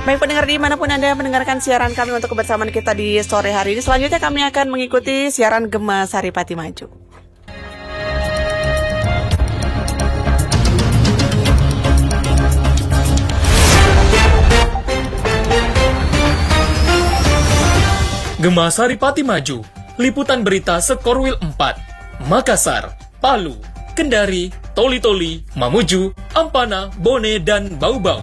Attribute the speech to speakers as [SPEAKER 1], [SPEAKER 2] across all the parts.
[SPEAKER 1] Baik pendengar dimanapun Anda mendengarkan siaran kami untuk kebersamaan kita di sore hari ini. Selanjutnya kami akan mengikuti siaran Gema Saripati Maju.
[SPEAKER 2] Gema Saripati Maju, liputan berita Sekorwil 4, Makassar, Palu, Kendari, Toli-Toli, Mamuju, Ampana, Bone, dan Bau-Bau.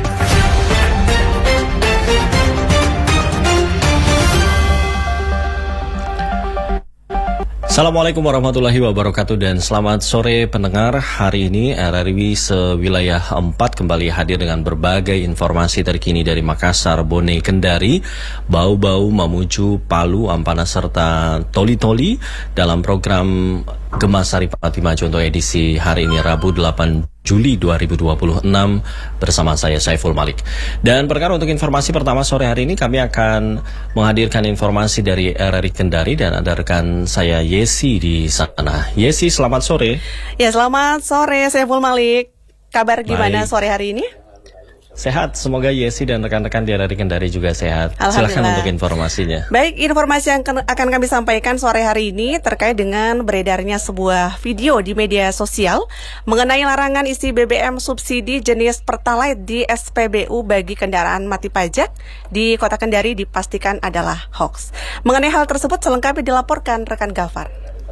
[SPEAKER 3] Assalamualaikum warahmatullahi wabarakatuh dan selamat sore pendengar. Hari ini RRI Sewilayah 4 kembali hadir dengan berbagai informasi terkini dari Makassar, Bone, Kendari, Bau-Bau, Mamuju, Palu, Ampana, serta Toli-Toli dalam program Gema Saripati Maju untuk edisi hari ini Rabu 8 Juli 2026 bersama saya Saiful Malik. Dan perkara untuk informasi pertama sore hari ini kami akan menghadirkan informasi dari RRI Kendari dan ada rekan saya Yesi di sana. Yesi, selamat sore.
[SPEAKER 1] Ya, selamat sore Saiful Malik. Kabar gimana sore hari ini?
[SPEAKER 3] Sehat, semoga Yesi dan rekan-rekan di RRI Kendari juga sehat. Silakan untuk informasinya.
[SPEAKER 1] Baik, informasi yang akan kami sampaikan sore hari ini terkait dengan beredarnya sebuah video di media sosial mengenai larangan isi BBM subsidi jenis Pertalite di SPBU bagi kendaraan mati pajak di Kota Kendari dipastikan adalah hoax. Mengenai hal tersebut selengkapnya dilaporkan rekan Gafar.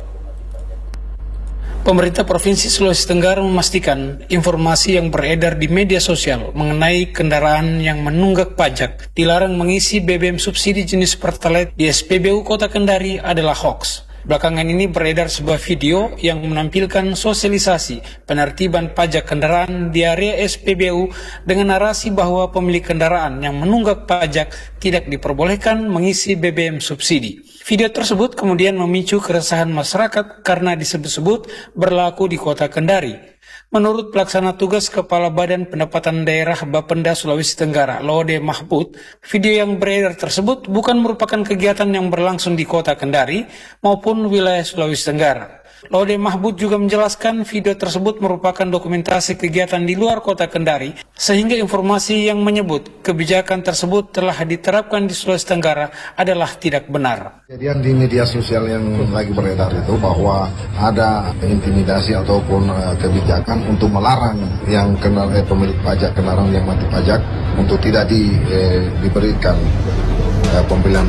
[SPEAKER 4] Pemerintah Provinsi Sulawesi Tenggara memastikan informasi yang beredar di media sosial mengenai kendaraan yang menunggak pajak dilarang mengisi BBM subsidi jenis Pertalite di SPBU Kota Kendari adalah hoax. Belakangan ini beredar sebuah video yang menampilkan sosialisasi penertiban pajak kendaraan di area SPBU dengan narasi bahwa pemilik kendaraan yang menunggak pajak tidak diperbolehkan mengisi BBM subsidi. Video tersebut kemudian memicu keresahan masyarakat karena disebut-sebut berlaku di Kota Kendari. Menurut pelaksana tugas Kepala Badan Pendapatan Daerah Bapenda Sulawesi Tenggara, Laude Mahbud, video yang beredar tersebut bukan merupakan kegiatan yang berlangsung di Kota Kendari maupun wilayah Sulawesi Tenggara. Laude Mahbud juga menjelaskan video tersebut merupakan dokumentasi kegiatan di luar Kota Kendari, sehingga informasi yang menyebut kebijakan tersebut telah diterapkan di Sulawesi Tenggara adalah tidak benar.
[SPEAKER 5] Kejadian di media sosial yang lagi beredar itu bahwa ada intimidasi ataupun kebijakan untuk melarang yang pemilik pajak kendaraan yang mati pajak untuk tidak diberikan pembelian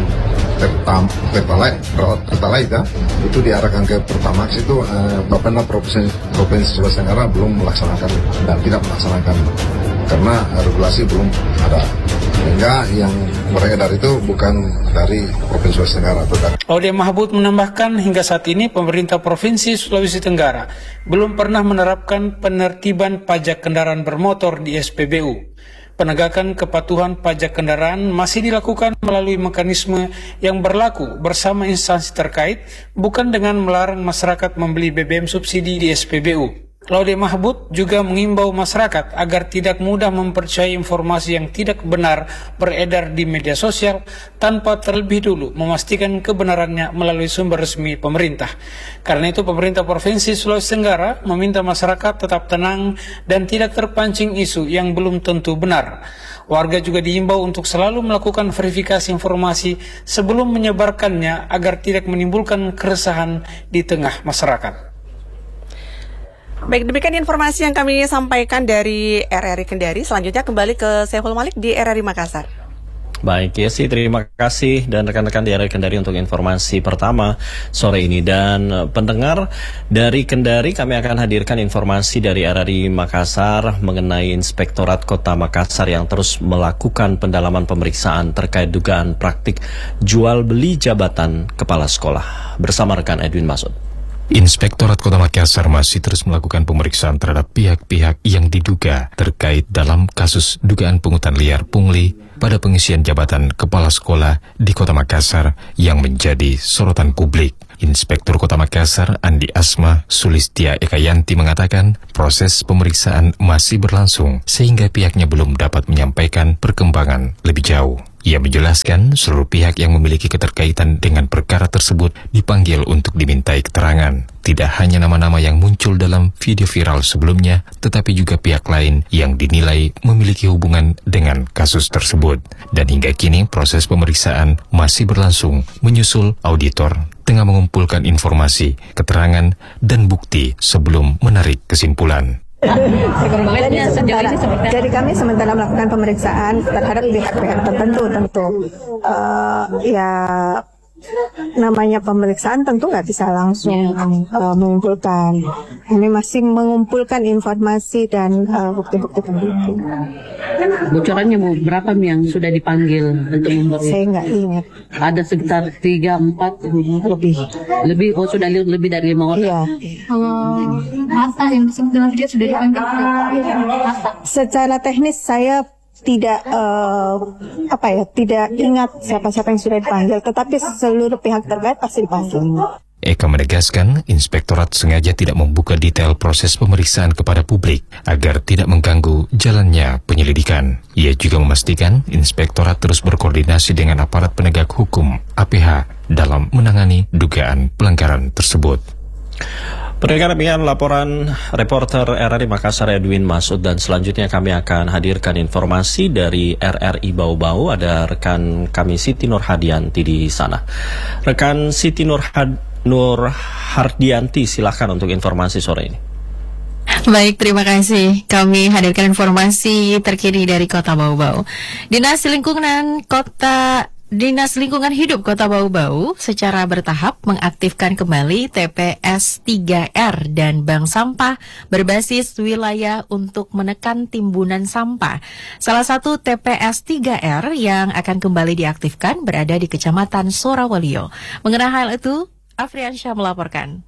[SPEAKER 5] Pertalite itu diarahkan ke Pertamax itu Bapenda Provinsi Sulawesi Tenggara belum melaksanakan dan tidak melaksanakan karena regulasi belum ada, sehingga yang beredar itu bukan dari Provinsi Sulawesi Tenggara.
[SPEAKER 4] Laude Mahbud menambahkan hingga saat ini pemerintah Provinsi Sulawesi Tenggara belum pernah menerapkan penertiban pajak kendaraan bermotor di SPBU. Penegakan kepatuhan pajak kendaraan masih dilakukan melalui mekanisme yang berlaku bersama instansi terkait, bukan dengan melarang masyarakat membeli BBM subsidi di SPBU. Laude Mahbud juga mengimbau masyarakat agar tidak mudah mempercayai informasi yang tidak benar beredar di media sosial tanpa terlebih dulu memastikan kebenarannya melalui sumber resmi pemerintah. Karena itu pemerintah Provinsi Sulawesi Tenggara meminta masyarakat tetap tenang dan tidak terpancing isu yang belum tentu benar. Warga juga diimbau untuk selalu melakukan verifikasi informasi sebelum menyebarkannya agar tidak menimbulkan keresahan di tengah masyarakat.
[SPEAKER 1] Baik, demikian informasi yang kami sampaikan dari RRI Kendari. Selanjutnya kembali ke Saiful Malik di RRI Makassar.
[SPEAKER 3] Baik, Yesi, terima kasih dan rekan-rekan di RRI Kendari untuk informasi pertama sore ini. Dan pendengar dari Kendari, kami akan hadirkan informasi dari RRI Makassar mengenai Inspektorat Kota Makassar yang terus melakukan pendalaman pemeriksaan terkait dugaan praktik jual beli jabatan kepala sekolah. Bersama rekan Edwin Masud.
[SPEAKER 6] Inspektorat Kota Makassar masih terus melakukan pemeriksaan terhadap pihak-pihak yang diduga terkait dalam kasus dugaan pungutan liar pungli pada pengisian jabatan kepala sekolah di Kota Makassar yang menjadi sorotan publik. Inspektur Kota Makassar Andi Asma Sulistia Ekayanti mengatakan proses pemeriksaan masih berlangsung sehingga pihaknya belum dapat menyampaikan perkembangan lebih jauh. Ia menjelaskan seluruh pihak yang memiliki keterkaitan dengan perkara tersebut dipanggil untuk dimintai keterangan. Tidak hanya nama-nama yang muncul dalam video viral sebelumnya, tetapi juga pihak lain yang dinilai memiliki hubungan dengan kasus tersebut. Dan hingga kini proses pemeriksaan masih berlangsung menyusul auditor tengah mengumpulkan informasi, keterangan, dan bukti sebelum menarik kesimpulan.
[SPEAKER 7] Jadi kami sementara melakukan pemeriksaan terhadap pihak-pihak tertentu tentu. Namanya pemeriksaan tentu nggak bisa langsung mengumpulkan. Kami masih mengumpulkan informasi dan bukti-bukti penting.
[SPEAKER 8] Bocorannya berapa yang sudah dipanggil untuk memberi?
[SPEAKER 7] Saya nggak ingat.
[SPEAKER 8] Ada sekitar 3-4 lebih. Oh, sudah lebih dari 5 orang.
[SPEAKER 7] Iya.
[SPEAKER 9] Masa yang sebelum dia sudah dipanggil.
[SPEAKER 7] Secara teknis saya tidak ingat siapa-siapa yang sudah dipanggil, tetapi seluruh pihak terkait pasti dipanggil.
[SPEAKER 6] Eka menegaskan, Inspektorat sengaja tidak membuka detail proses pemeriksaan kepada publik agar tidak mengganggu jalannya penyelidikan. Ia juga memastikan Inspektorat terus berkoordinasi dengan aparat penegak hukum APH dalam menangani dugaan pelanggaran tersebut.
[SPEAKER 3] Demikian laporan reporter RRI Makassar Edwin Masud, dan selanjutnya kami akan hadirkan informasi dari RRI Bau-Bau. Ada rekan kami Siti Nurhadianti di sana. Rekan Siti Nurhadianti, silakan untuk informasi sore ini.
[SPEAKER 10] Baik, terima kasih. Kami hadirkan informasi terkini dari Kota Bau-Bau. Dinas Lingkungan Hidup Kota Bau-Bau secara bertahap mengaktifkan kembali TPS 3R dan bank sampah berbasis wilayah untuk menekan timbunan sampah. Salah satu TPS 3R yang akan kembali diaktifkan berada di Kecamatan Sorowolio. Mengenai hal itu, Afriansyah melaporkan.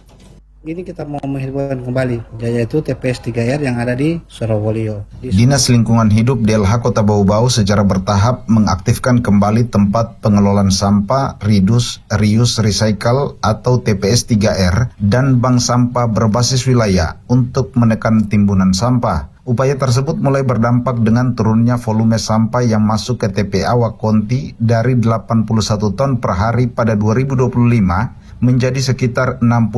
[SPEAKER 11] Ini kita mau menghidupkan kembali, yaitu TPS 3R yang ada di Sorowolio.
[SPEAKER 12] Dinas Lingkungan Hidup DLH Kota Bau-Bau secara bertahap mengaktifkan kembali tempat pengelolaan sampah Reuse Recycle atau TPS 3R dan bank sampah berbasis wilayah untuk menekan timbunan sampah. Upaya tersebut mulai berdampak dengan turunnya volume sampah yang masuk ke TPA Wakonti dari 81 ton per hari pada 2025 menjadi sekitar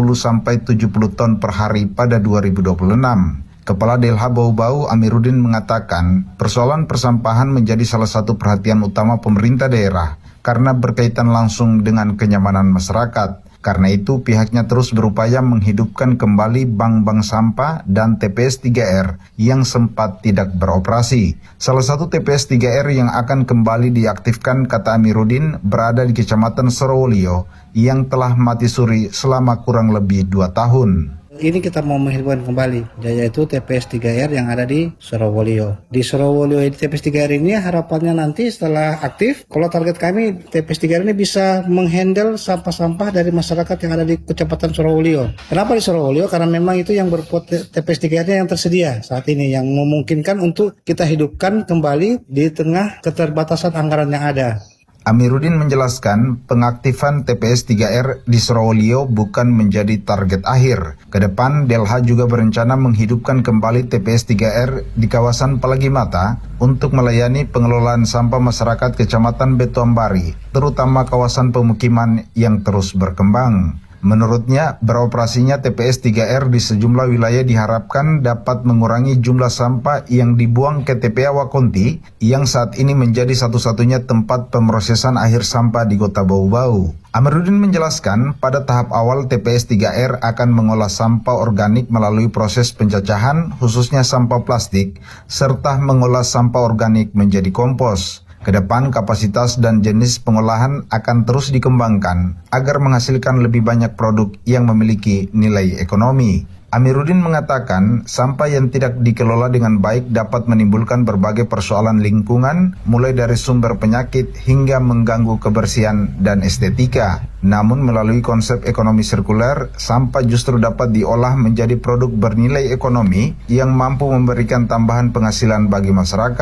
[SPEAKER 12] 60-70 ton per hari pada 2026. Kepala DLH Bau-Bau Amiruddin mengatakan, persoalan persampahan menjadi salah satu perhatian utama pemerintah daerah karena berkaitan langsung dengan kenyamanan masyarakat. Karena itu pihaknya terus berupaya menghidupkan kembali bank-bank sampah dan TPS 3R yang sempat tidak beroperasi. Salah satu TPS 3R yang akan kembali diaktifkan, kata Amiruddin, berada di Kecamatan Sorowolio yang telah mati suri selama kurang lebih 2 tahun.
[SPEAKER 11] Ini kita mau menghidupkan kembali, yaitu TPS 3R yang ada di Sorowolio. Di Sorowolio TPS 3R ini harapannya nanti setelah aktif, kalau target kami TPS 3R ini bisa menghandle sampah-sampah dari masyarakat yang ada di Kecamatan Sorowolio. Kenapa di Sorowolio? Karena memang itu yang TPS 3R-nya yang tersedia saat ini, yang memungkinkan untuk kita hidupkan kembali di tengah keterbatasan anggaran yang ada.
[SPEAKER 12] Amiruddin menjelaskan pengaktifan TPS 3R di Sorowolio bukan menjadi target akhir. Kedepan, DLH juga berencana menghidupkan kembali TPS 3R di kawasan Pelagi Mata untuk melayani pengelolaan sampah masyarakat Kecamatan Betuambari, terutama kawasan pemukiman yang terus berkembang. Menurutnya, beroperasinya TPS 3R di sejumlah wilayah diharapkan dapat mengurangi jumlah sampah yang dibuang ke TPA Wakonti yang saat ini menjadi satu-satunya tempat pemrosesan akhir sampah di Kota Bau-Bau. Amiruddin menjelaskan, pada tahap awal TPS 3R akan mengolah sampah organik melalui proses pencacahan, khususnya sampah plastik, serta mengolah sampah organik menjadi kompos. Kedepan kapasitas dan jenis pengolahan akan terus dikembangkan agar menghasilkan lebih banyak produk yang memiliki nilai ekonomi. Amiruddin mengatakan sampah yang tidak dikelola dengan baik dapat menimbulkan berbagai persoalan lingkungan, mulai dari sumber penyakit hingga mengganggu kebersihan dan estetika. Namun melalui konsep ekonomi sirkuler, sampah justru dapat diolah menjadi produk bernilai ekonomi yang mampu memberikan tambahan penghasilan bagi masyarakat.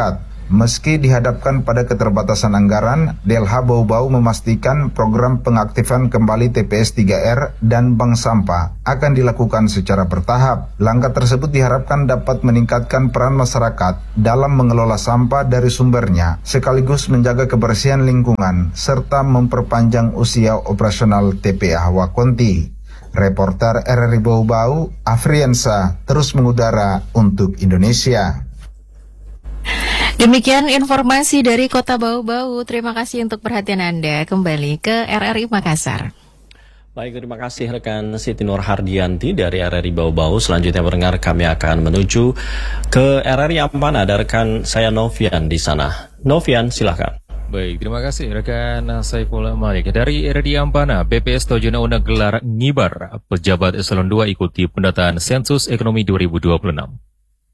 [SPEAKER 12] Meski dihadapkan pada keterbatasan anggaran, DLH Bau-Bau memastikan program pengaktifan kembali TPS 3R dan bank sampah akan dilakukan secara bertahap. Langkah tersebut diharapkan dapat meningkatkan peran masyarakat dalam mengelola sampah dari sumbernya, sekaligus menjaga kebersihan lingkungan, serta memperpanjang usia operasional TPA Wakonti. Reporter RRI Bau-Bau, Afriansa, terus mengudara untuk Indonesia.
[SPEAKER 10] Demikian informasi dari Kota Bau-Bau. Terima kasih untuk perhatian Anda. Kembali ke RRI Makassar.
[SPEAKER 3] Baik, terima kasih rekan Siti Nur Hardianti dari RRI Bau-Bau. Selanjutnya mendengar kami akan menuju ke RRI Ampana. Ada rekan saya Novian di sana. Novian, silakan.
[SPEAKER 6] Baik, terima kasih rekan Saiful Malik. Dari RRI Ampana, BPS Tojuna Una gelar ngibar. Pejabat Eselon 2 ikuti pendataan Sensus Ekonomi 2026.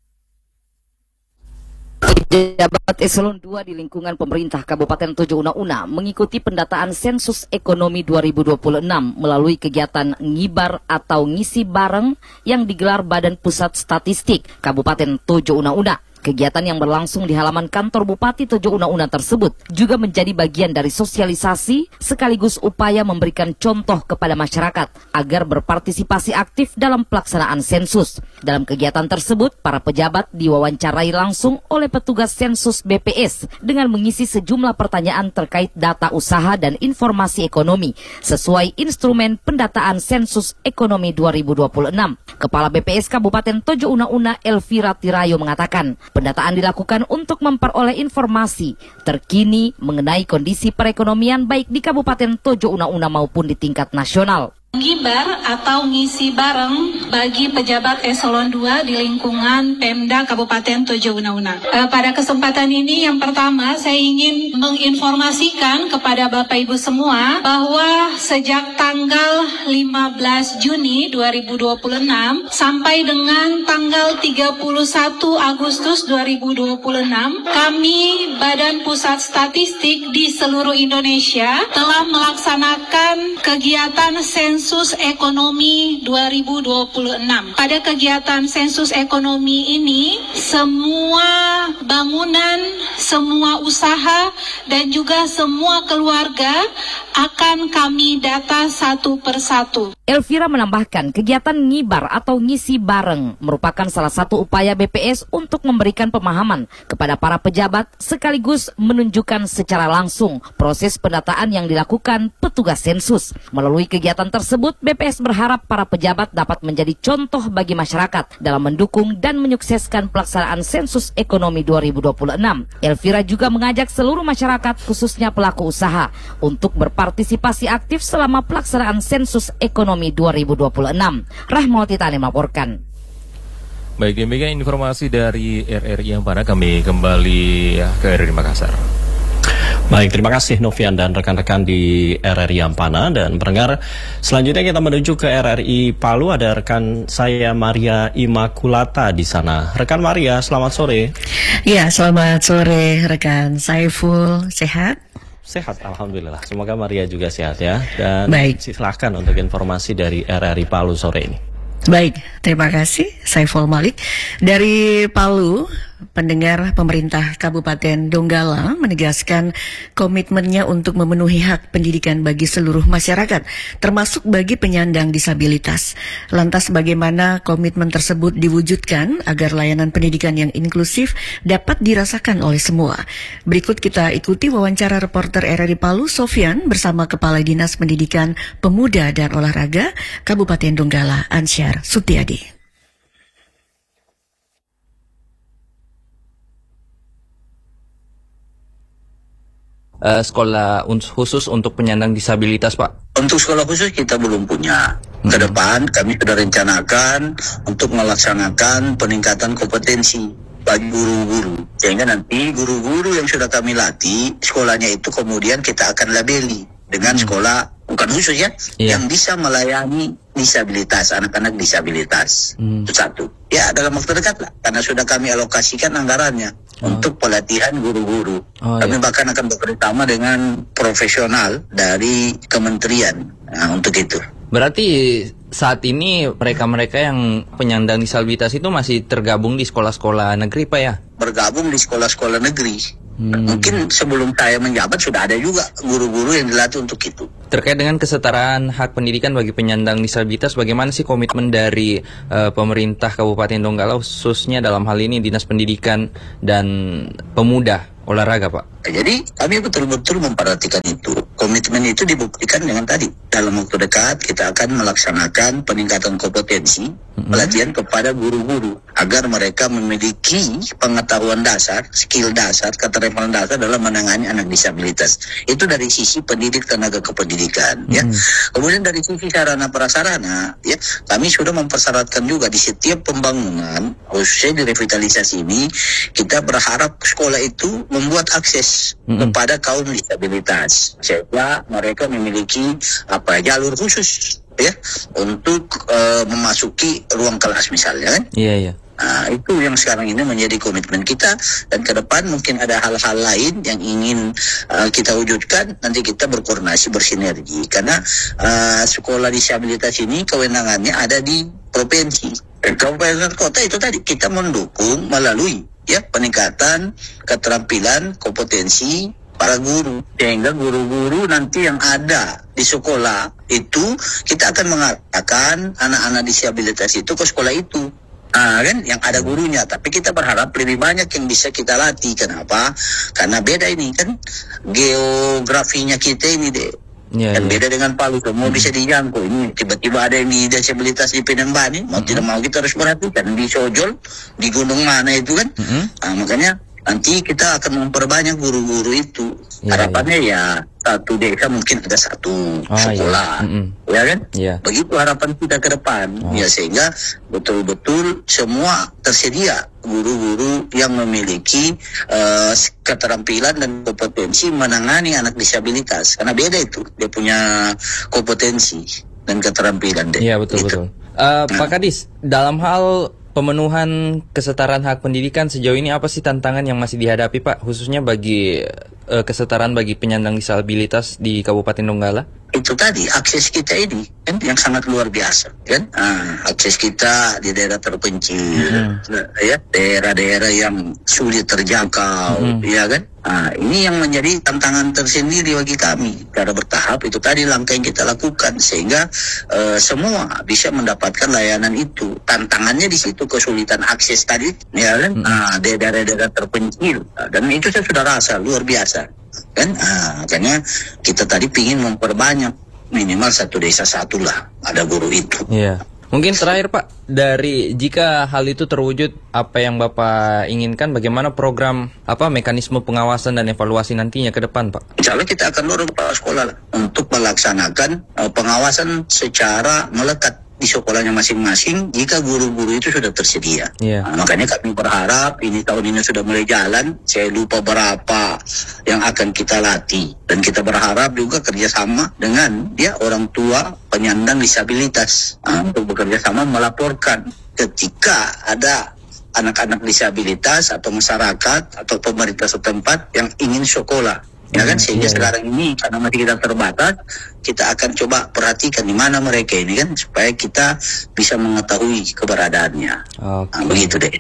[SPEAKER 13] Pejabat Eselon 2 di lingkungan pemerintah Kabupaten Tojo Una mengikuti pendataan Sensus Ekonomi 2026 melalui kegiatan ngibar atau ngisi bareng yang digelar Badan Pusat Statistik Kabupaten Tojo Una. Kegiatan yang berlangsung di halaman kantor Bupati Tojo Una tersebut juga menjadi bagian dari sosialisasi sekaligus upaya memberikan contoh kepada masyarakat agar berpartisipasi aktif dalam pelaksanaan sensus. Dalam kegiatan tersebut, para pejabat diwawancarai langsung oleh petugas sensus BPS dengan mengisi sejumlah pertanyaan terkait data usaha dan informasi ekonomi sesuai instrumen pendataan sensus ekonomi 2026. Kepala BPS Kabupaten Tojo Una Elvira Tirayo mengatakan, pendataan dilakukan untuk memperoleh informasi terkini mengenai kondisi perekonomian baik di Kabupaten Tojo Una maupun di tingkat nasional.
[SPEAKER 14] Ngibar atau ngisi bareng bagi pejabat eselon 2 di lingkungan Pemda Kabupaten Tojo Una. Pada kesempatan ini yang pertama saya ingin menginformasikan kepada Bapak Ibu semua bahwa sejak tanggal 15 Juni 2026 sampai dengan tanggal 31 Agustus 2026 kami Badan Pusat Statistik di seluruh Indonesia telah melaksanakan kegiatan sensus ekonomi 2026. Pada kegiatan sensus ekonomi ini, semua bangunan, semua usaha, dan juga semua keluarga akan kami data satu persatu.
[SPEAKER 13] Elvira menambahkan, kegiatan ngibar atau ngisi bareng merupakan salah satu upaya BPS untuk memberikan pemahaman kepada para pejabat sekaligus menunjukkan secara langsung proses pendataan yang dilakukan petugas sensus. Melalui kegiatan tersebut, BPS berharap para pejabat dapat menjadi contoh bagi masyarakat dalam mendukung dan menyukseskan pelaksanaan sensus ekonomi 2026. Elvira juga mengajak seluruh masyarakat khususnya pelaku usaha untuk berpartisipasi aktif selama pelaksanaan sensus ekonomi 2026. Rahmawati Tani melaporkan.
[SPEAKER 6] Baik, demikian informasi dari RRI Ampana. Kami kembali ke RRI Makassar.
[SPEAKER 3] Baik, terima kasih Novian dan rekan-rekan di RRI Ampana. Dan pendengar, selanjutnya kita menuju ke RRI Palu. Ada rekan saya Maria Imakulata di sana. Rekan Maria, selamat sore.
[SPEAKER 15] Ya, selamat sore rekan Saiful. Sehat?
[SPEAKER 3] Sehat, alhamdulillah. Semoga Maria juga sehat ya. Dan
[SPEAKER 15] baik,
[SPEAKER 3] silakan untuk informasi dari RRI Palu sore ini.
[SPEAKER 15] Baik, terima kasih Saiful Malik. Dari Palu, pendengar, pemerintah Kabupaten Donggala menegaskan komitmennya untuk memenuhi hak pendidikan bagi seluruh masyarakat, termasuk bagi penyandang disabilitas. Lantas bagaimana komitmen tersebut diwujudkan agar layanan pendidikan yang inklusif dapat dirasakan oleh semua? Berikut kita ikuti wawancara reporter RRI Palu, Sofyan, bersama Kepala Dinas Pendidikan, Pemuda dan Olahraga Kabupaten Donggala, Ansyar Sutiadi.
[SPEAKER 16] Sekolah khusus untuk penyandang disabilitas, Pak? Untuk sekolah khusus kita belum punya. Ke depan kami sudah rencanakan untuk melaksanakan peningkatan kompetensi bagi guru-guru. Sehingga nanti guru-guru yang sudah kami latih, sekolahnya itu kemudian kita akan labeli. dengan sekolah bukan khusus ya, yang bisa melayani disabilitas, anak-anak disabilitas. Itu satu. Ya, dalam waktu dekat lah, karena sudah kami alokasikan anggarannya untuk pelatihan guru-guru. Kami bahkan akan bekerjasama dengan profesional dari kementerian untuk itu.
[SPEAKER 17] Berarti saat ini mereka-mereka yang penyandang disabilitas itu masih tergabung di sekolah-sekolah negeri, Pak ya?
[SPEAKER 16] Bergabung di sekolah-sekolah negeri. Mungkin sebelum saya menjabat sudah ada juga guru-guru yang dilatih untuk itu.
[SPEAKER 17] Terkait dengan kesetaraan hak pendidikan bagi penyandang disabilitas, bagaimana sih komitmen dari pemerintah Kabupaten Donggala, khususnya dalam hal ini Dinas Pendidikan dan Pemuda Olahraga, Pak?
[SPEAKER 16] Jadi kami betul-betul memperhatikan itu. Komitmen itu dibuktikan dengan tadi. Dalam waktu dekat kita akan melaksanakan peningkatan kompetensi pelatihan kepada guru-guru agar mereka memiliki pengetahuan dasar, skill dasar, keterampilan dasar dalam menangani anak disabilitas. Itu dari sisi pendidik tenaga kependidikan. Ya. Kemudian dari sisi sarana prasarana, ya kami sudah mempersyaratkan juga di setiap pembangunan, khususnya di revitalisasi ini, kita berharap sekolah itu membuat akses kepada kaum disabilitas sehingga mereka memiliki jalur khusus ya untuk memasuki ruang kelas misalnya kan.
[SPEAKER 17] Iya.
[SPEAKER 16] Nah, itu yang sekarang ini menjadi komitmen kita, dan ke depan mungkin ada hal-hal lain yang ingin kita wujudkan. Nanti kita berkoordinasi, bersinergi, karena sekolah disabilitas ini kewenangannya ada di provinsi. Kabupaten kota itu tadi kita mendukung melalui peningkatan keterampilan kompetensi para guru, sehingga guru-guru nanti yang ada di sekolah itu kita akan mengatakan anak-anak disabilitas itu ke sekolah itu. Kan yang ada gurunya, tapi kita berharap lebih banyak yang bisa kita latih. Kenapa? Karena beda ini kan geografinya kita ini deh. Dan beda dengan Palu, semua bisa dijangkau. Ini tiba-tiba ada yang di disabilitas di Penembani, mau tidak mau kita harus perhatikan. Di Sojol, di gunung mana itu kan. Makanya nanti kita akan memperbanyak guru-guru itu. Harapannya ya satu desa mungkin ada satu sekolah, ya kan? Begitu harapan kita ke depan, ya sehingga betul-betul semua tersedia guru-guru yang memiliki keterampilan dan kompetensi menangani anak disabilitas. Karena beda itu, dia punya kompetensi dan keterampilan.
[SPEAKER 17] Iya betul. Pak Kadis, dalam hal pemenuhan kesetaraan hak pendidikan sejauh ini apa sih tantangan yang masih dihadapi, Pak, khususnya bagi kesetaraan bagi penyandang disabilitas di Kabupaten Donggala?
[SPEAKER 16] Itu tadi akses kita ini kan yang sangat luar biasa kan. Akses kita di daerah terpencil, ya daerah-daerah yang sulit terjangkau, ya kan. Ini yang menjadi tantangan tersendiri bagi kami. Cara bertahap itu tadi langkah yang kita lakukan sehingga semua bisa mendapatkan layanan itu. Tantangannya di situ kesulitan akses tadi, ya kan. Daerah-daerah terpencil, dan itu saya sudah rasa luar biasa kan. Makanya kita tadi pingin memperbanyak minimal satu desa satu lah ada guru itu.
[SPEAKER 17] Iya. Mungkin terakhir Pak, dari jika hal itu terwujud apa yang Bapak inginkan, bagaimana program mekanisme pengawasan dan evaluasi nantinya ke depan, Pak?
[SPEAKER 16] Insya Allah kita akan dorong kepala sekolah untuk melaksanakan pengawasan secara melekat di sekolahnya masing-masing jika guru-guru itu sudah tersedia. Makanya kami berharap ini tahun ini sudah mulai jalan. Saya lupa berapa yang akan kita latih, dan kita berharap juga kerjasama dengan orang tua penyandang disabilitas untuk bekerja sama melaporkan ketika ada anak-anak disabilitas atau masyarakat atau pemerintah setempat yang ingin sekolah. Ya kan, sehingga sekarang ini karena masih kita terbatas, kita akan coba perhatikan di mana mereka ini kan, supaya kita bisa mengetahui keberadaannya. Begitu deh.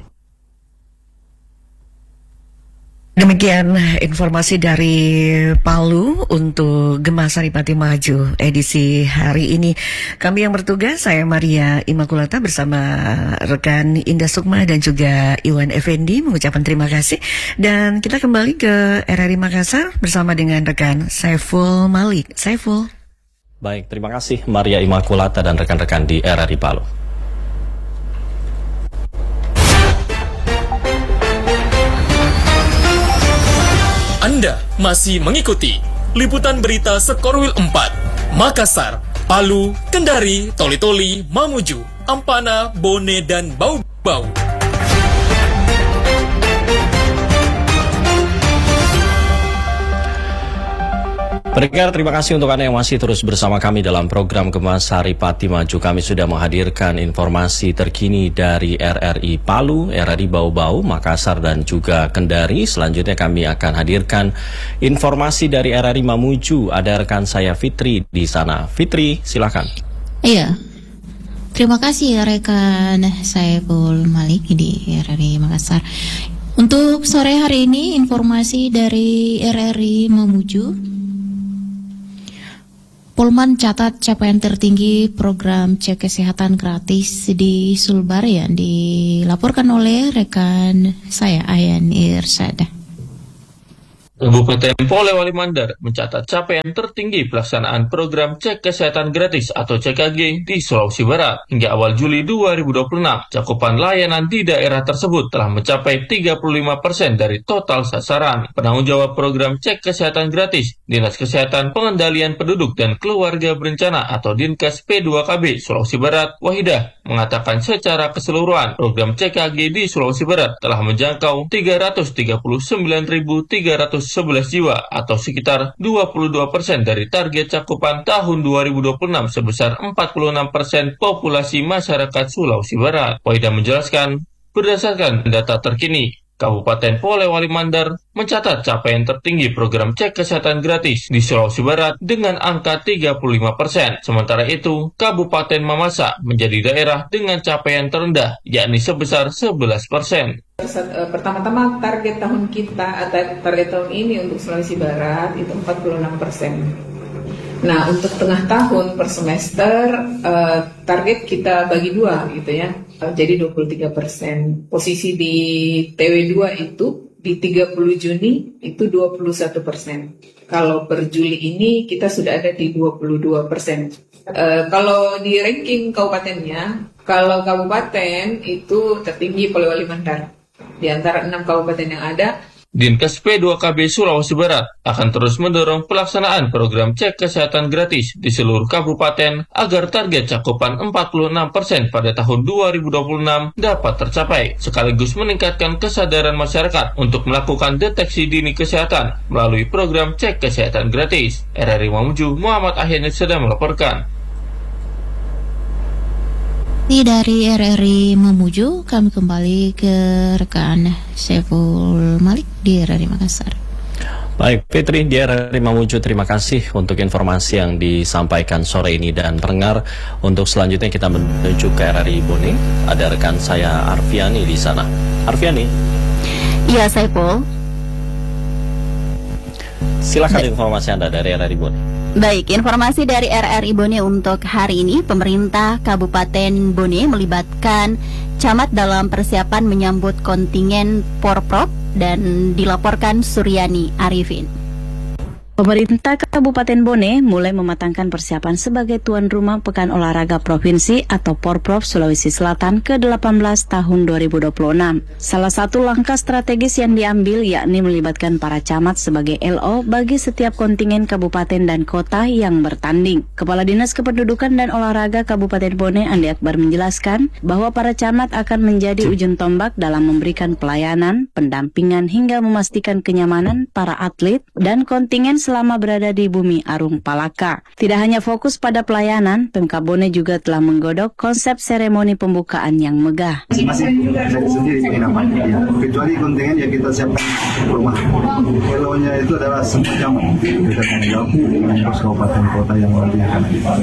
[SPEAKER 15] Demikian informasi dari Palu untuk Gema Saripati Maju edisi hari ini. Kami yang bertugas, saya Maria Immaculata bersama rekan Indah Sukma dan juga Iwan Effendi mengucapkan terima kasih. Dan kita kembali ke RRI Makassar bersama dengan rekan Saiful Malik. Saiful.
[SPEAKER 3] Baik, terima kasih Maria Immaculata dan rekan-rekan di RRI Palu.
[SPEAKER 2] Anda masih mengikuti liputan berita Sekorwil 4, Makassar, Palu, Kendari, Toli-Toli, Mamuju, Ampana, Bone, dan Bau-Bau.
[SPEAKER 3] Pendengar, terima kasih untuk Anda yang masih terus bersama kami dalam program Gema Saripati Maju. Kami sudah menghadirkan informasi terkini dari RRI Palu, RRI Bau-Bau, Makassar, dan juga Kendari. Selanjutnya kami akan hadirkan informasi dari RRI Mamuju. Ada rekan saya Fitri di sana. Fitri, silakan.
[SPEAKER 18] Iya, terima kasih rekan saya Paul Malik di RRI Makassar. Untuk sore hari ini informasi dari RRI Mamuju. Polman catat capaian tertinggi program cek kesehatan gratis di Sulbar yang dilaporkan oleh rekan saya Ayan Irsada.
[SPEAKER 19] Kabupaten Polewali Mandar mencatat capaian tertinggi pelaksanaan program cek kesehatan gratis atau CKG di Sulawesi Barat. Hingga awal Juli 2026, cakupan layanan di daerah tersebut telah mencapai 35% dari total sasaran. Penanggung jawab program cek kesehatan gratis, Dinas Kesehatan Pengendalian Penduduk dan Keluarga Berencana atau Dinkes P2KB Sulawesi Barat, Wahidah, mengatakan secara keseluruhan program CKG di Sulawesi Barat telah menjangkau 339.311 jiwa atau sekitar 22% dari target cakupan tahun 2026 sebesar 46% populasi masyarakat Sulawesi Barat. Wahidah menjelaskan, berdasarkan data terkini, Kabupaten Polewali Mandar mencatat capaian tertinggi program cek kesehatan gratis di Sulawesi Barat dengan angka 35%. Sementara itu, Kabupaten Mamasa menjadi daerah dengan capaian terendah, yakni sebesar 11%.
[SPEAKER 20] Pertama-tama target tahun kita atau target tahun ini untuk Sulawesi Barat itu 46%. Nah, untuk tengah tahun per semester target kita bagi dua gitu ya. Jadi 23%. Posisi di TW2 itu di 30 Juni itu 21%. Kalau per Juli ini kita sudah ada di 22%. Kalau di ranking kabupatennya, kalau kabupaten itu tertinggi Polewali Mandar. Di antara 6 kabupaten yang ada,
[SPEAKER 19] Dinkes P2KB Sulawesi Barat akan terus mendorong pelaksanaan program cek kesehatan gratis di seluruh kabupaten agar target cakupan 46% pada tahun 2026 dapat tercapai, sekaligus meningkatkan kesadaran masyarakat untuk melakukan deteksi dini kesehatan melalui program cek kesehatan gratis. RRI Mamuju, Muhammad Ahyan sedang melaporkan.
[SPEAKER 18] Dari RRI Mamuju, kami kembali ke rekan Saiful Malik di RRI Makassar.
[SPEAKER 3] Baik, Fitri di RRI Mamuju, terima kasih untuk informasi yang disampaikan sore ini. Dan pendengar, untuk selanjutnya kita menuju ke RRI Bone. Ada rekan saya Arfiani di sana. Arfiani.
[SPEAKER 21] Iya, Saiful.
[SPEAKER 3] Silakan informasi Anda dari RRI Bone.
[SPEAKER 21] Baik, informasi dari RRI Bone untuk hari ini, pemerintah Kabupaten Bone melibatkan camat dalam persiapan menyambut kontingen Porprov dan dilaporkan Suryani Arifin.
[SPEAKER 22] Pemerintah Kabupaten Bone mulai mematangkan persiapan sebagai tuan rumah Pekan Olahraga Provinsi atau Porprov Sulawesi Selatan ke-18 tahun 2026. Salah satu langkah strategis yang diambil yakni melibatkan para camat sebagai LO bagi setiap kontingen kabupaten dan kota yang bertanding. Kepala Dinas Kependudukan dan Olahraga Kabupaten Bone, Andi Akbar, menjelaskan bahwa para camat akan menjadi ujung tombak dalam memberikan pelayanan, pendampingan hingga memastikan kenyamanan para atlet dan kontingen selama berada di Bumi Arung Palaka. Tidak hanya fokus pada pelayanan, Pemkab Bone juga telah menggodok konsep seremoni pembukaan yang megah.
[SPEAKER 23] Masing-masing dari sendiri penginapannya, ya. Kecuali kontingen yang kita siapkan rumah. Elonya itu adalah semua camat. Kita tanggung jawab dengan kabupaten kota yang nanti akan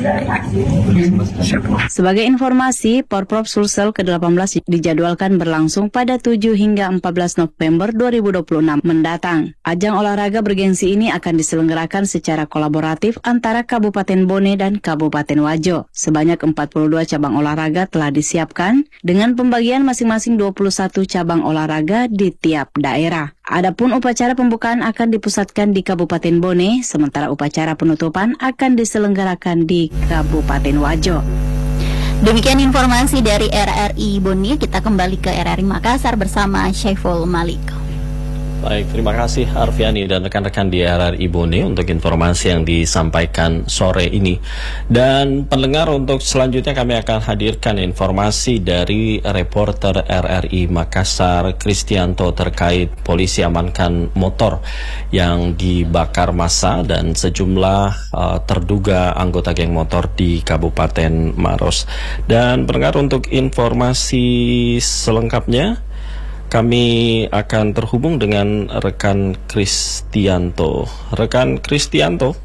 [SPEAKER 22] Sebagai informasi, Porprov Sulsel ke-18 dijadwalkan berlangsung pada 7 hingga 14 November 2026 mendatang. Ajang olahraga bergengsi ini akan diselenggarakan secara kolaboratif antara Kabupaten Bone dan Kabupaten Wajo. Sebanyak 42 cabang olahraga telah disiapkan dengan pembagian masing-masing 21 cabang olahraga di tiap daerah. Adapun upacara pembukaan akan dipusatkan di Kabupaten Bone, sementara upacara penutupan akan diselenggarakan di Kabupaten Wajo.
[SPEAKER 21] Demikian informasi dari RRI Bone. Kita kembali ke RRI Makassar bersama Saiful Malik.
[SPEAKER 3] Baik, terima kasih Arfiani dan rekan-rekan di RRI Bone untuk informasi yang disampaikan sore ini. Dan pendengar, untuk selanjutnya kami akan hadirkan informasi dari reporter RRI Makassar Kristianto terkait polisi amankan motor yang dibakar massa dan sejumlah terduga anggota geng motor di Kabupaten Maros. Dan pendengar, untuk informasi selengkapnya kami akan terhubung dengan rekan Kristianto. Rekan Kristianto.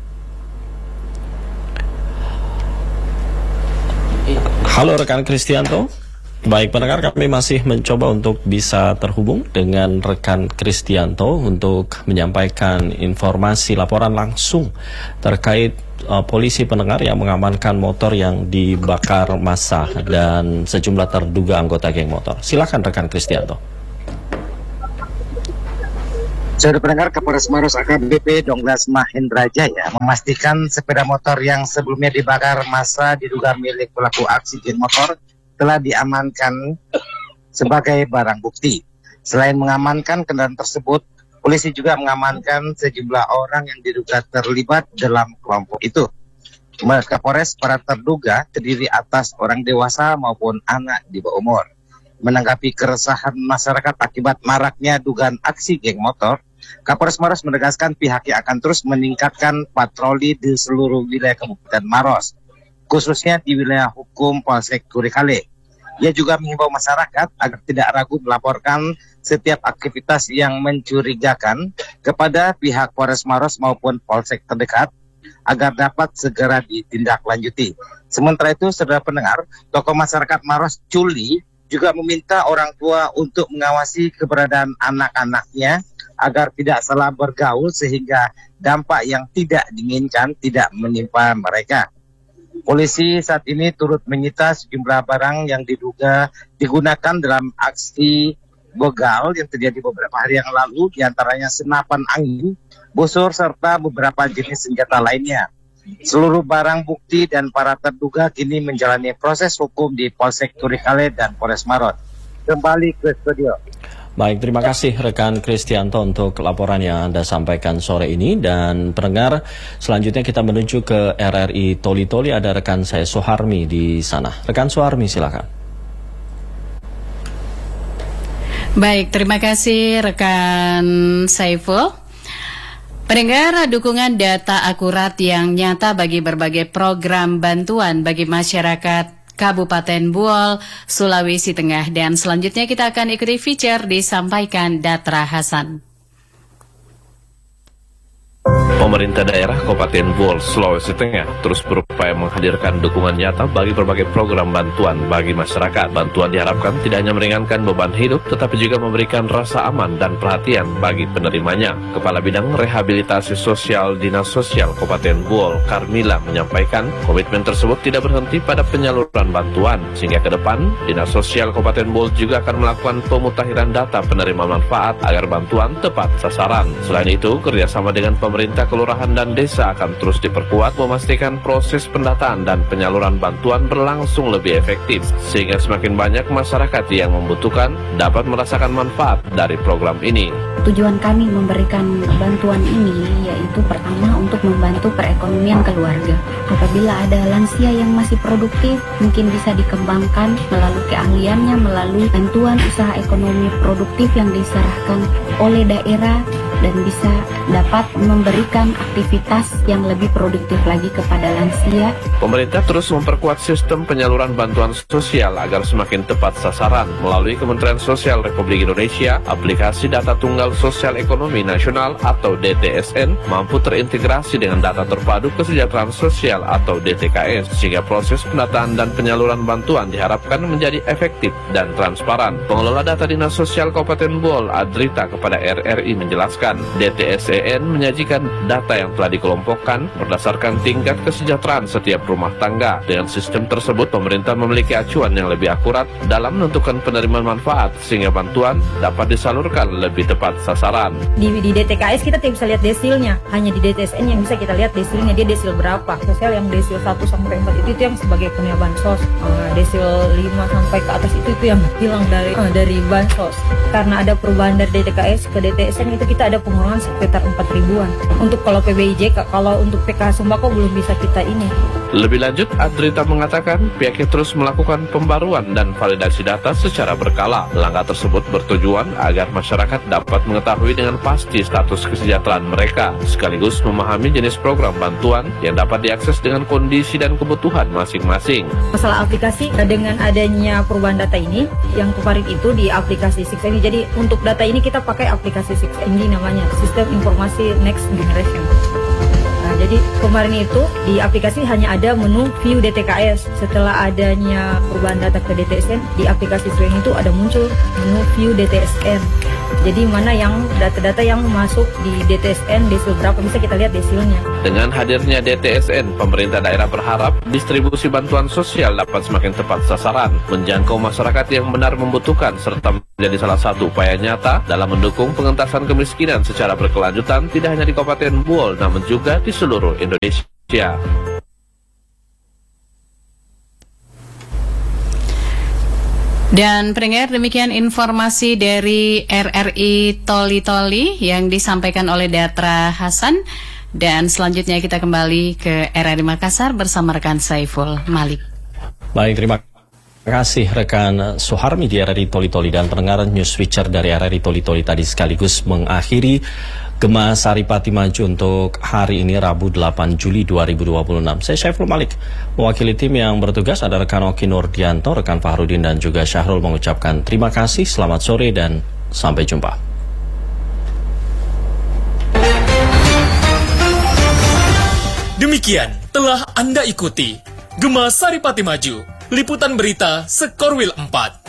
[SPEAKER 3] Halo rekan Kristianto. Baik pendengar, kami masih mencoba untuk bisa terhubung dengan rekan Kristianto untuk menyampaikan informasi laporan langsung terkait polisi pendengar yang mengamankan motor yang dibakar massa dan sejumlah terduga anggota geng motor. Silakan rekan Kristianto.
[SPEAKER 1] Saudara pendengar, Kapolres Maros AKBP Donglas Mahendra Jaya memastikan sepeda motor yang sebelumnya dibakar massa diduga milik pelaku aksi geng motor telah diamankan sebagai barang bukti. Selain mengamankan kendaraan tersebut, polisi juga mengamankan sejumlah orang yang diduga terlibat dalam kelompok itu. Menurut Kapolres, para terduga terdiri atas orang dewasa maupun anak di bawah umur. Menanggapi keresahan masyarakat akibat maraknya dugaan aksi geng motor, Kapolres Maros menegaskan pihaknya akan terus meningkatkan patroli di seluruh wilayah Kabupaten Maros, khususnya di wilayah hukum Polsek Turikale. Ia juga mengimbau masyarakat agar tidak ragu melaporkan setiap aktivitas yang mencurigakan kepada pihak Polres Maros maupun Polsek terdekat agar dapat segera ditindaklanjuti. Sementara itu, saudara pendengar, tokoh masyarakat Maros Culi juga meminta orang tua untuk mengawasi keberadaan anak-anaknya agar tidak salah bergaul sehingga dampak yang tidak diinginkan tidak menimpa mereka. Polisi saat ini turut menyita sejumlah barang yang diduga digunakan dalam aksi begal yang terjadi beberapa hari yang lalu, diantaranya senapan angin, busur, serta beberapa jenis senjata lainnya. Seluruh barang bukti dan para terduga kini menjalani proses hukum di Polsek Turikale dan Polres Maros. Kembali ke studio.
[SPEAKER 3] Baik, terima kasih rekan Kristianto untuk laporan yang Anda sampaikan sore ini. Dan pendengar, selanjutnya kita menuju ke RRI Toli-Toli. Ada rekan saya Soharmi di sana. Rekan Soharmi, silakan.
[SPEAKER 4] Baik, terima kasih rekan Saiful. Pendengar, dukungan data akurat yang nyata bagi berbagai program bantuan bagi masyarakat Kabupaten Buol, Sulawesi Tengah. Dan selanjutnya kita akan ikuti feature disampaikan Datra Hasan.
[SPEAKER 5] Pemerintah daerah Kabupaten Buol, Sulawesi Tengah terus berupaya menghadirkan dukungan nyata bagi berbagai program bantuan bagi masyarakat. Bantuan diharapkan tidak hanya meringankan beban hidup, tetapi juga memberikan rasa aman dan perhatian bagi penerimanya. Kepala Bidang Rehabilitasi Sosial Dinas Sosial Kabupaten Buol, Karmila, menyampaikan komitmen tersebut tidak berhenti pada penyaluran bantuan, sehingga ke depan Dinas Sosial Kabupaten Buol juga akan melakukan pemutakhiran data penerima manfaat agar bantuan tepat sasaran. Selain itu, kerjasama dengan pemerintah kelurahan dan desa akan terus diperkuat, memastikan proses pendataan dan penyaluran bantuan berlangsung lebih efektif, sehingga semakin banyak masyarakat yang membutuhkan dapat merasakan manfaat dari program ini.
[SPEAKER 24] Tujuan kami memberikan bantuan ini yaitu pertama untuk membantu perekonomian keluarga. Apabila ada lansia yang masih produktif, mungkin bisa dikembangkan melalui keahliannya melalui bantuan usaha ekonomi produktif yang diserahkan oleh daerah dan bisa dapat memberikan aktivitas yang lebih produktif lagi kepada lansia.
[SPEAKER 5] Pemerintah terus memperkuat sistem penyaluran bantuan sosial agar semakin tepat sasaran. Melalui Kementerian Sosial Republik Indonesia, aplikasi Data Tunggal Sosial Ekonomi Nasional atau DTSN mampu terintegrasi dengan Data Terpadu Kesejahteraan Sosial atau DTKS, sehingga proses pendataan dan penyaluran bantuan diharapkan menjadi efektif dan transparan. Pengelola data Dinas Sosial Kabupaten Buol, Adrita, kepada RRI menjelaskan, dilakukan. DTSEN menyajikan data yang telah dikelompokkan berdasarkan tingkat kesejahteraan setiap rumah tangga. Dengan sistem tersebut, pemerintah memiliki acuan yang lebih akurat dalam menentukan penerimaan manfaat sehingga bantuan dapat disalurkan lebih tepat sasaran.
[SPEAKER 7] Di DTKS kita tidak bisa lihat desilnya, hanya di DTSN yang bisa kita lihat desilnya, dia desil berapa. Sosial yang desil 1 sampai 4 itu yang sebagai penerima bansos. Desil 5 sampai ke atas itu yang hilang dari bansos. Karena ada perubahan dari DTKS ke DTSN itu kita ada pengurangan sekitar 4 ribuan. Untuk kalau PBIJ, kalau untuk PK Sembako belum bisa kita ini.
[SPEAKER 5] Lebih lanjut, Adrita mengatakan pihaknya terus melakukan pembaruan dan validasi data secara berkala. Langkah tersebut bertujuan agar masyarakat dapat mengetahui dengan pasti status kesejahteraan mereka, sekaligus memahami jenis program bantuan yang dapat diakses dengan kondisi dan kebutuhan masing-masing.
[SPEAKER 7] Masalah aplikasi, dengan adanya perubahan data ini, yang kemarin itu di aplikasi 6MD, jadi untuk data ini kita pakai aplikasi 6MD namanya, Sistem Informasi Next Generation. Jadi kemarin itu di aplikasi hanya ada menu view DTKS. Setelah adanya perubahan data ke DTSN, di aplikasi selain itu ada muncul menu view DTSN. Jadi mana yang data-data yang masuk di DTSN, desil berapa, bisa kita lihat desilnya.
[SPEAKER 5] Dengan hadirnya DTSN, pemerintah daerah berharap distribusi bantuan sosial dapat semakin tepat sasaran, menjangkau masyarakat yang benar membutuhkan, serta menjadi salah satu upaya nyata dalam mendukung pengentasan kemiskinan secara berkelanjutan tidak hanya di Kabupaten Buol, namun juga di seluruh Indonesia.
[SPEAKER 4] Dan pendengar, demikian informasi dari RRI Toli-Toli yang disampaikan oleh Datra Hasan. Dan selanjutnya kita kembali ke RRI Makassar bersama rekan Saiful Malik.
[SPEAKER 3] Baik, terima kasih rekan Suharmi di RRI Toli-Toli, dan pendengar News Switcher dari RRI Toli-Toli tadi sekaligus mengakhiri Gema Saripati Maju untuk hari ini Rabu 8 Juli 2026. Saya Saiful Malik, mewakili tim yang bertugas ada rekan Oki Nurdianto, rekan Fahrudin dan juga Syahrul mengucapkan terima kasih, selamat sore dan sampai jumpa.
[SPEAKER 2] Demikian telah Anda ikuti Gema Saripati Maju, liputan berita Sekorwil 4.